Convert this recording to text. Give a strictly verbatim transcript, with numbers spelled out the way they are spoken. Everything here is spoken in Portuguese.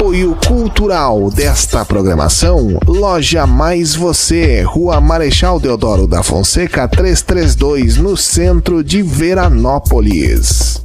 apoio cultural desta programação, Loja Mais Você, Rua Marechal Deodoro da Fonseca trezentos e trinta e dois, no centro de Veranópolis.